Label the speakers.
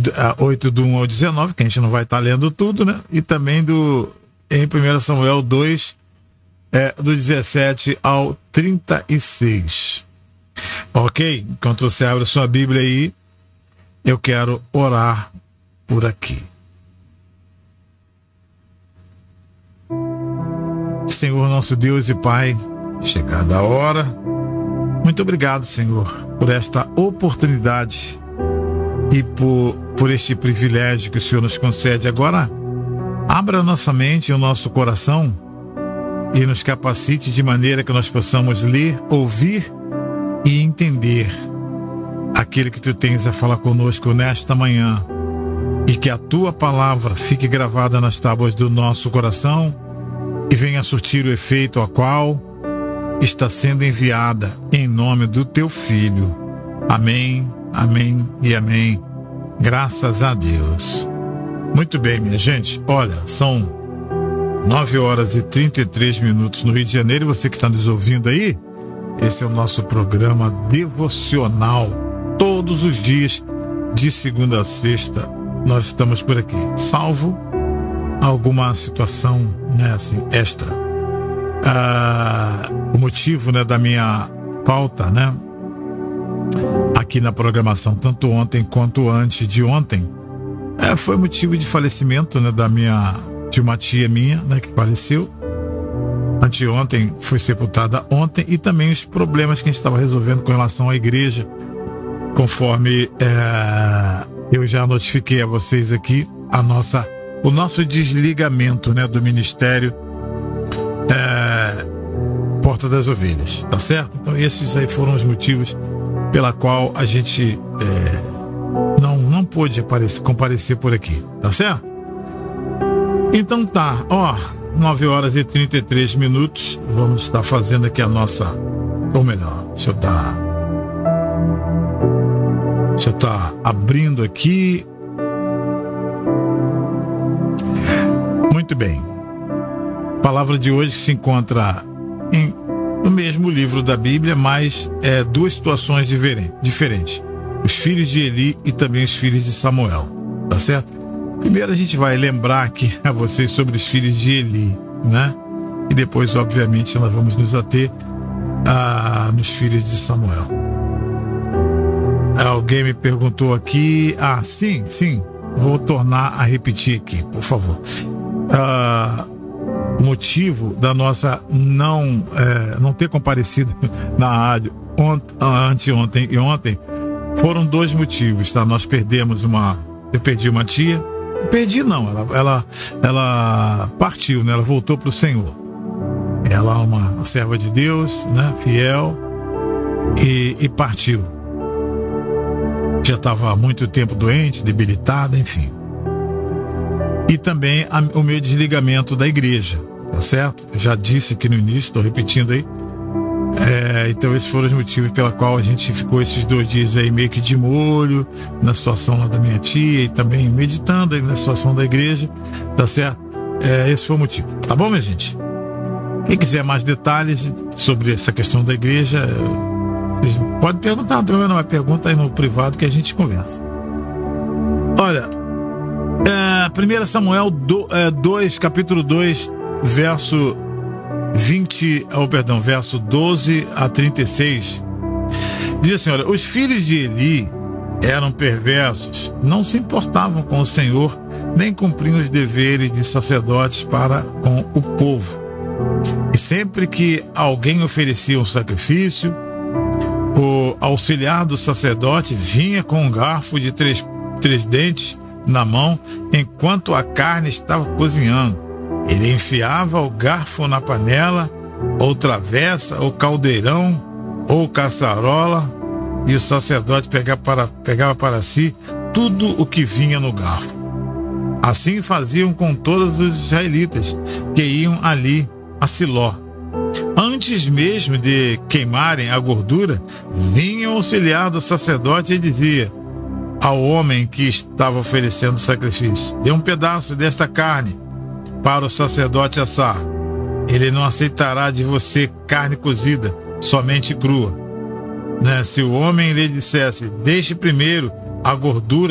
Speaker 1: 8 do 1 ao 19, que a gente não vai estar lendo tudo, né? E também em 1 Samuel 2, do 17 ao 36. Ok? Enquanto você abre a sua Bíblia aí, eu quero orar por aqui. Senhor, nosso Deus e Pai, chegada a hora, muito obrigado, Senhor, por esta oportunidade e por este privilégio que o Senhor nos concede. Agora, abra a nossa mente e o nosso coração e nos capacite de maneira que nós possamos ler, ouvir e entender aquilo que Tu tens a falar conosco nesta manhã, e que a Tua palavra fique gravada nas tábuas do nosso coração e venha surtir o efeito a qual está sendo enviada em nome do Teu Filho. Amém, amém e amém. Graças a Deus. Muito bem, minha gente. Olha, são 9 horas e 33 minutos no Rio de Janeiro. Você que está nos ouvindo aí, esse é o nosso programa devocional. Todos os dias, de segunda a sexta, nós estamos por aqui. Salvo alguma situação, né, assim, extra. O motivo, né, da minha falta, né, aqui na programação, tanto ontem quanto antes de ontem, foi motivo de falecimento, né, de uma tia minha, né, que faleceu. Anteontem foi sepultada ontem, e também os problemas que a gente estava resolvendo com relação à igreja, conforme eu já notifiquei a vocês aqui, o nosso desligamento, né, do ministério Porta das Ovelhas, tá certo? Então esses aí foram os motivos pela qual a gente não pôde comparecer por aqui, tá certo? Então tá, 9 horas e 33 minutos, vamos estar fazendo aqui a nossa, ou melhor, deixa eu estar abrindo aqui. Muito bem. A palavra de hoje se encontra no mesmo livro da Bíblia, mas duas situações diferentes. Os filhos de Eli e também os filhos de Samuel, tá certo? Primeiro a gente vai lembrar aqui a vocês sobre os filhos de Eli, né? E depois, obviamente, nós vamos nos ater nos filhos de Samuel. Alguém me perguntou aqui. Sim. Vou tornar a repetir aqui, por favor. O motivo da nossa não ter comparecido na rádio anteontem e ontem foram dois motivos, tá? Nós perdemos eu perdi uma tia. Perdi não, ela partiu, né? Ela voltou para o Senhor. Ela é uma serva de Deus, né? Fiel, e partiu. Já estava há muito tempo doente, debilitada, enfim. E também o meu desligamento da igreja, tá certo? Eu já disse aqui no início, estou repetindo aí. Então esses foram os motivos pela qual a gente ficou esses 2 dias aí meio que de molho na situação lá da minha tia, e também meditando aí na situação da igreja, tá certo? Esse foi o motivo, tá bom, minha gente? Quem quiser mais detalhes sobre essa questão da igreja, vocês podem perguntar, não é pergunta aí no privado que a gente conversa. Olha, 1 Samuel 2, capítulo 2, verso 12 a 36, diz assim: olha, os filhos de Eli eram perversos, não se importavam com o Senhor, nem cumpriam os deveres de sacerdotes para com o povo. E sempre que alguém oferecia um sacrifício, o auxiliar do sacerdote vinha com um garfo de três dentes na mão, enquanto a carne estava cozinhando. Ele enfiava o garfo na panela, ou travessa, ou caldeirão, ou caçarola, e o sacerdote pegava para si tudo o que vinha no garfo. Assim faziam com todos os israelitas que iam ali a Siló. Antes mesmo de queimarem a gordura, vinha o auxiliar do sacerdote e dizia ao homem que estava oferecendo o sacrifício: dê um pedaço desta carne para o sacerdote assar. Ele não aceitará de você carne cozida, somente crua. Se o homem lhe dissesse: deixe primeiro a gordura